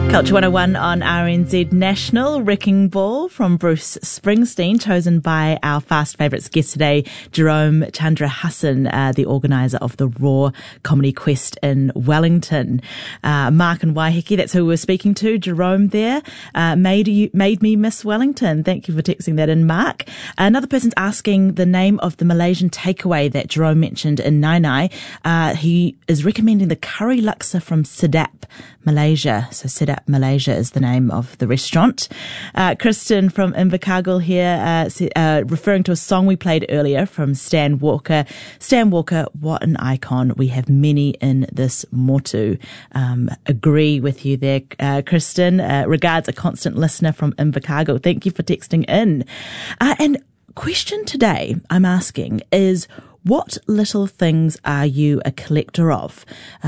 Culture 101 on RNZ National. Wrecking Ball from Bruce Springsteen, chosen by our Fast Favourites guest today, Jerome Chandrahasan, the organiser of the Raw Comedy Quest in Wellington. Mark and Waiheke, that's who we're speaking to. Jerome there, made me miss Wellington. Thank you for texting that in, Mark. Another person's asking the name of the Malaysian takeaway that Jerome mentioned in Nainai. He is recommending the curry laksa from Sedap, Malaysia. So Sedap Malaysia is the name of the restaurant. Kristen from Invercargill here, referring to a song we played earlier from Stan Walker. Stan Walker, what an icon. We have many in this motu. Agree with you there, Kristen. Regards, a constant listener from Invercargill. Thank you for texting in. And question today I'm asking is, what little things are you a collector of?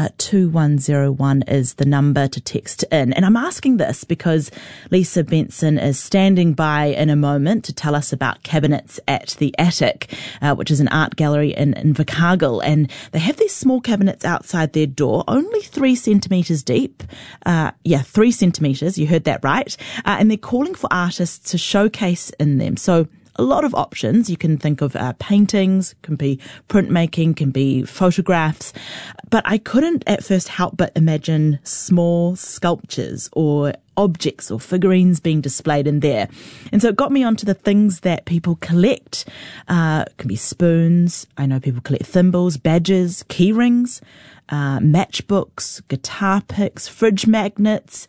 2101 is the number to text in. And I'm asking this because Lisa Benson is standing by in a moment to tell us about cabinets at the Attic, which is an art gallery in Invercargill. And they have these small cabinets outside their door, only 3 centimetres deep. 3 centimetres, you heard that right. And they're calling for artists to showcase in them. So a lot of options. You can think of paintings, can be printmaking, can be photographs. But I couldn't at first help but imagine small sculptures or objects or figurines being displayed in there. And so it got me onto the things that people collect. It can be spoons. I know people collect thimbles, badges, key rings, matchbooks, guitar picks, fridge magnets.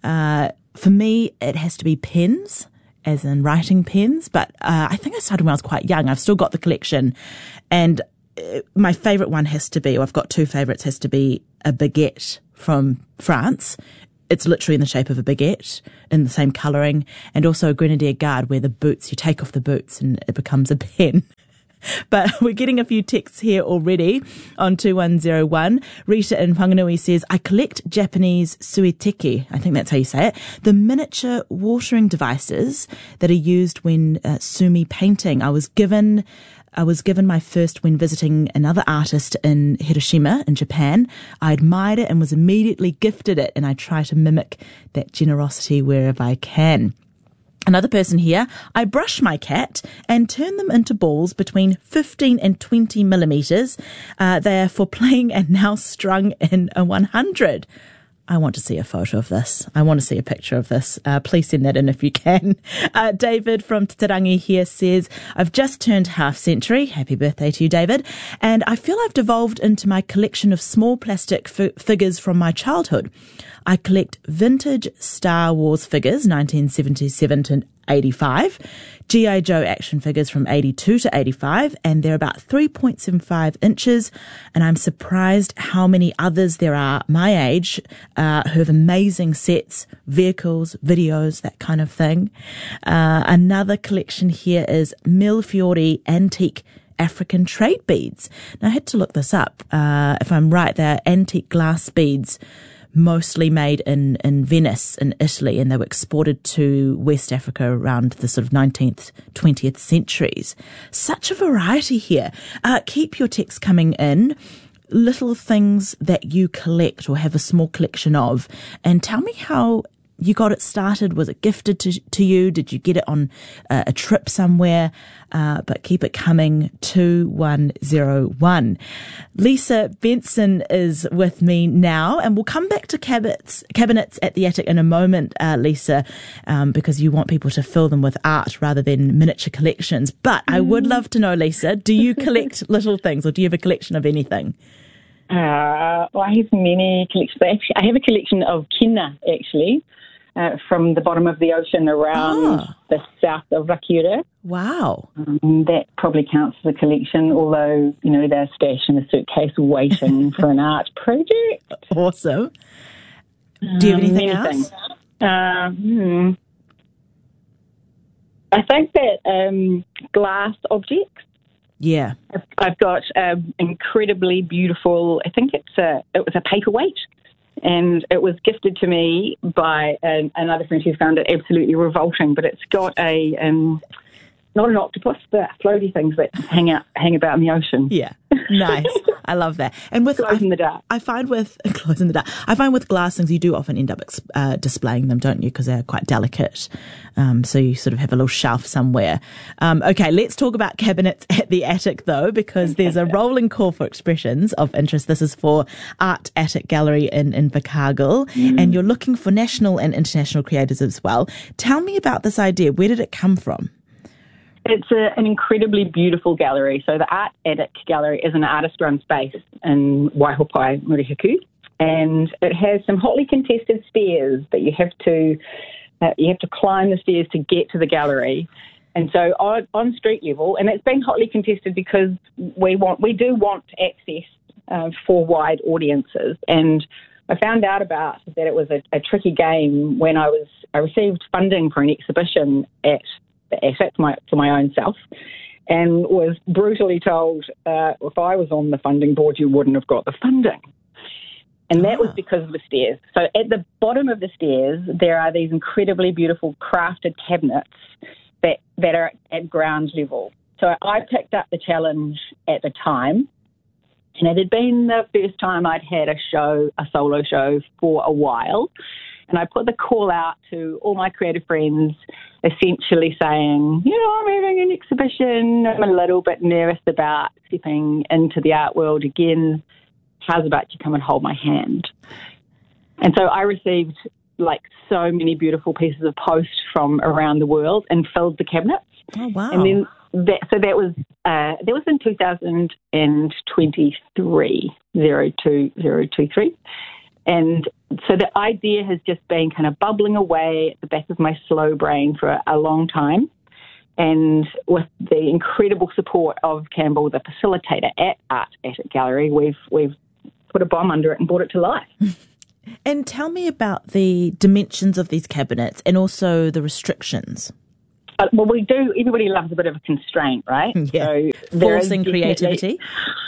For me, it has to be pens, as in writing pens, but I think I started when I was quite young. I've still got the collection, and my favourite one has to be, or I've got 2 favourites, has to be a baguette from France. It's literally in the shape of a baguette, in the same colouring, and also a Grenadier Guard where the boots, you take off the boots and it becomes a pen. But we're getting a few texts here already on 2101. Rita in Whanganui says, I collect Japanese suiteki, I think that's how you say it, the miniature watering devices that are used when sumi painting. I was given my first when visiting another artist in Hiroshima in Japan. I admired it and was immediately gifted it, and I try to mimic that generosity wherever I can. Another person here, I brush my cat and turn them into balls between 15 and 20 millimetres. They are for playing and now strung in a 100. I want to see a photo of this. I want to see a picture of this. Please send that in if you can. David from Tatarangi here says, I've just turned half century. Happy birthday to you, David. And I feel I've devolved into my collection of small plastic figures from my childhood. I collect vintage Star Wars figures, 1977 to 85, G.I. Joe action figures from 82 to 85, and they're about 3.75 inches, and I'm surprised how many others there are my age who have amazing sets, vehicles, videos, that kind of thing. Another collection here is Millefiori antique African trade beads. Now, I had to look this up. If I'm right, they're antique glass beads, mostly made in Venice in Italy, and they were exported to West Africa around the sort of 19th, 20th centuries. Such a variety here. Keep your texts coming in. Little things that you collect or have a small collection of, and tell me how you got it started. Was it gifted to you? Did you get it on a trip somewhere? But keep it coming. 2101. Lisa Benson is with me now, and we'll come back to cabinets at the Attic in a moment, Lisa, because you want people to fill them with art rather than miniature collections. But I would love to know, Lisa, do you collect little things, or do you have a collection of anything? I have many collections. I have a collection of kina, actually. From the bottom of the ocean around the south of Rakiura. Wow. That probably counts as a collection, although, they're stashed in a suitcase waiting for an art project. Awesome. Do you have anything else? I think that glass objects. Yeah. I've got incredibly beautiful, I think it was a paperweight. And it was gifted to me by another friend who found it absolutely revolting. But it's got a not an octopus, but floaty things that hang about in the ocean. Yeah, nice. I love that. And with Glows in the dark. I find with glows in the dark. I find with glass things, you do often end up displaying them, don't you? Because they're quite delicate. So you sort of have a little shelf somewhere. Okay, let's talk about cabinets at the Attic though, because there's a rolling call for expressions of interest. This is for Art Attic Gallery in Invercargill, and you're looking for national and international creators as well. Tell me about this idea. Where did it come from? It's an incredibly beautiful gallery. So the Art Attic Gallery is an artist-run space in Waihopai, Murihiku, and it has some hotly contested stairs that you have to climb the stairs to get to the gallery. And so on street level, and it's been hotly contested because we do want access for wide audiences. And I found out about that it was a tricky game when I received funding for an exhibition at the Attic for my own self, and was brutally told if I was on the funding board, you wouldn't have got the funding. And that was because of the stairs. So at the bottom of the stairs, there are these incredibly beautiful crafted cabinets that are at ground level. So I picked up the challenge at the time, and it had been the first time I'd had a solo show for a while. And I put the call out to all my creative friends, essentially saying, I'm having an exhibition. I'm a little bit nervous about stepping into the art world again. How's about you come and hold my hand? And so I received so many beautiful pieces of post from around the world and filled the cabinets. Oh, wow. And then that was in 2023, 02023. And so the idea has just been kind of bubbling away at the back of my slow brain for a long time. And with the incredible support of Campbell, the facilitator at Art Attic Gallery, we've put a bomb under it and brought it to life. And tell me about the dimensions of these cabinets and also the restriction. Well, we do. Everybody loves a bit of a constraint, right? Yeah. So forcing creativity.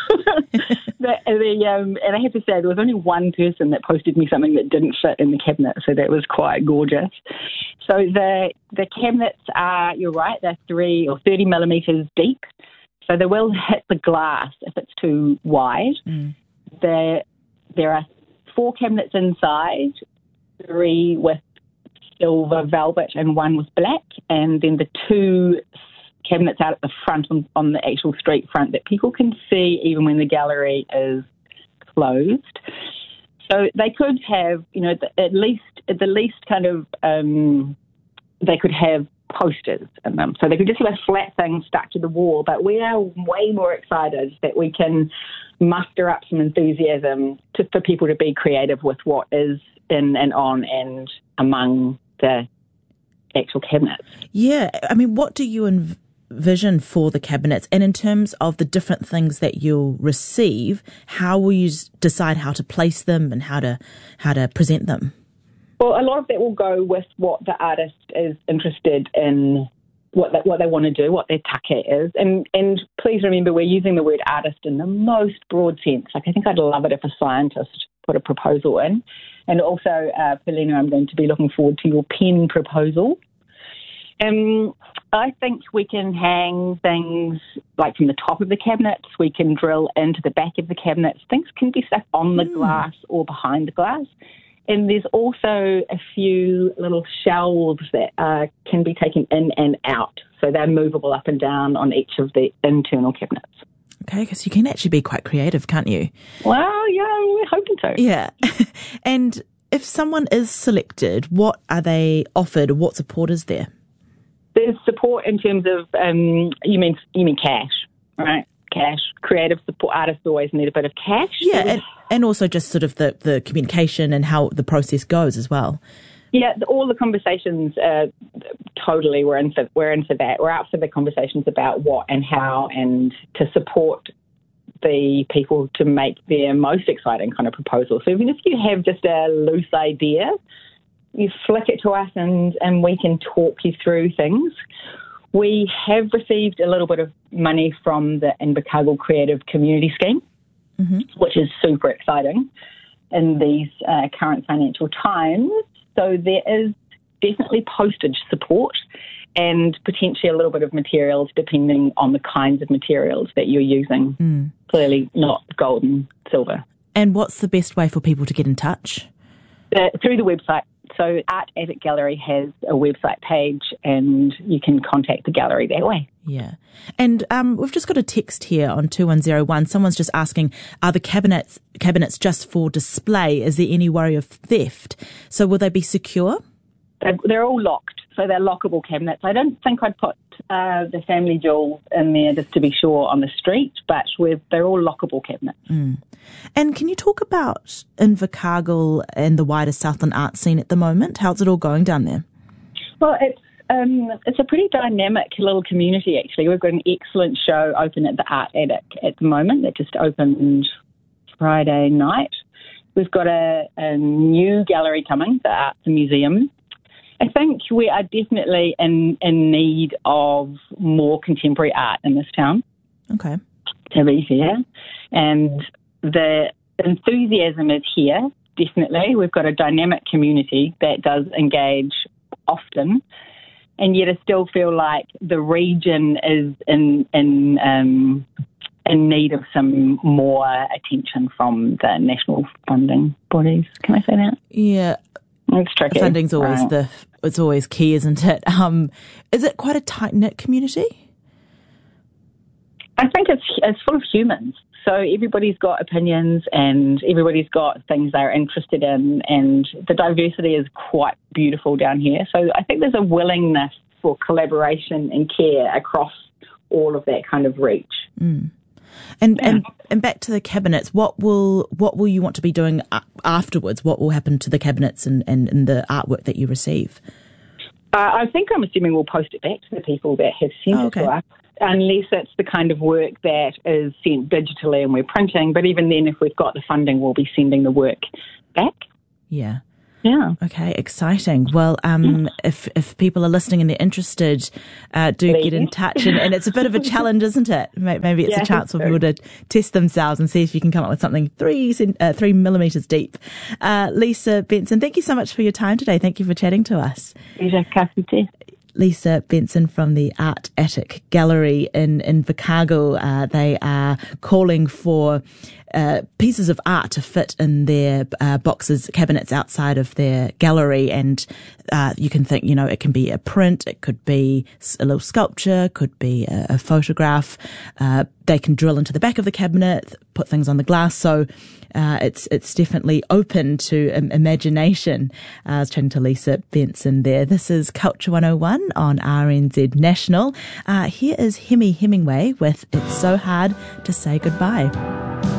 And I have to say, there was only one person that posted me something that didn't fit in the cabinet, so that was quite gorgeous. So the cabinets are, you're right, they're 30 millimetres deep, so they will hit the glass if it's too wide. There are 4 cabinets inside, 3 with silver velvet and 1 with black, and then the 2 cabinets out at the front on the actual street front that people can see even when the gallery is closed. So they could have, at the least kind of, they could have posters in them. So they could just have a flat thing stuck to the wall, but we are way more excited that we can muster up some enthusiasm for people to be creative with what is in and on and among the actual cabinets. Yeah. I mean, what do you envision for the cabinets? And in terms of the different things that you'll receive, how will you decide how to place them and how to present them? Well, a lot of that will go with what the artist is interested in, what they want to do, what their take is. And please remember, we're using the word artist in the most broad sense. I think I'd love it if a scientist put a proposal in. And also, Felina, I'm going to be looking forward to your pen proposal. I think we can hang things from the top of the cabinets. We can drill into the back of the cabinets. Things can be stuck on the glass or behind the glass. And there's also a few little shelves that can be taken in and out. So they're movable up and down on each of the internal cabinets. Okay, because you can actually be quite creative, can't you? Well, yeah, we're hoping to. Yeah. And if someone is selected, what are they offered? What support is there? There's support in terms of, you mean cash, right? Cash. Creative support. Artists always need a bit of cash. Yeah, and also just sort of the communication and how the process goes as well. Yeah, all the conversations, totally, we're in for that. We're out for the conversations about what and how, and to support the people to make their most exciting kind of proposal. So even if you have just a loose idea, you flick it to us and we can talk you through things. We have received a little bit of money from the Invercargill Creative Community Scheme, which is super exciting in these current financial times. So there is definitely postage support, and potentially a little bit of materials depending on the kinds of materials that you're using. Clearly not gold and silver. And what's the best way for people to get in touch? Through the website. So Art Attic Gallery has a website page and you can contact the gallery that way. Yeah. And we've just got a text here on 2101. Someone's just asking, are the cabinets just for display? Is there any worry of theft? So will they be secure? They're all locked, so they're lockable cabinets. I don't think I'd put the family jewels in there just to be sure on the street, but they're all lockable cabinets. And can you talk about Invercargill and the wider Southland art scene at the moment? How's it all going down there? Well, it's a pretty dynamic little community, actually. We've got an excellent show open at the Art Attic at the moment that just opened Friday night. We've got a new gallery coming, the Arts Museum. I think we are definitely in need of more contemporary art in this town. Okay. To be fair. And the enthusiasm is here, definitely. We've got a dynamic community that does engage often. And yet I still feel like the region is in need of some more attention from the national funding bodies. Can I say that? Yeah. It's tricky. Funding's always it's always key, isn't it? Is it quite a tight-knit community? I think it's full of humans. So everybody's got opinions and everybody's got things they're interested in, and the diversity is quite beautiful down here. So I think there's a willingness for collaboration and care across all of that kind of reach. And back to the cabinets, what will you want to be doing afterwards? What will happen to the cabinets and the artwork that you receive? I'm assuming we'll post it back to the people that have sent it to us, unless it's the kind of work that is sent digitally and we're printing. But even then, if we've got the funding, we'll be sending the work back. Yeah. Yeah. Okay, exciting. Well, if people are listening and they're interested, do get in touch. And it's a bit of a challenge, isn't it? Maybe it's a chance for people to test themselves and see if you can come up with something 3 millimeters deep. Lisa Benson, thank you so much for your time today. Thank you for chatting to us. Lisa Benson from the Art Attic Gallery in Invercargill. They are calling for pieces of art to fit in their boxes, cabinets outside of their gallery. And you can think, it can be a print, it could be a little sculpture, could be a photograph. They can drill into the back of the cabinet, put things on the glass. So it's definitely open to imagination. I was chatting to Lisa Benson there. This is Culture 101 on RNZ National. Here is Hemi Hemingway with It's So Hard to Say Goodbye.